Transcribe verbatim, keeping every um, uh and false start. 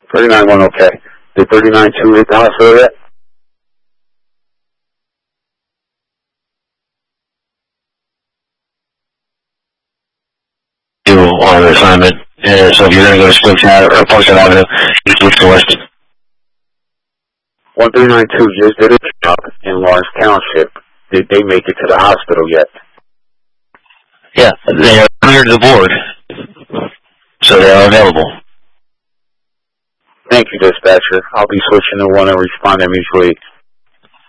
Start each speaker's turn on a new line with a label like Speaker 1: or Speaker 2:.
Speaker 1: thirty-nine one, okay. Did thirty-nine two hit the hospital yet?
Speaker 2: You on an assignment, uh, so if you're going to go to Springs Avenue or Portsmouth Avenue, you can switch to west.
Speaker 1: one three nine two just did a job in Lawrence Township. Did they make it to the hospital yet?
Speaker 2: Yeah, they are cleared the board, so they are available.
Speaker 1: Thank you, dispatcher. I'll be switching to one and responding mutually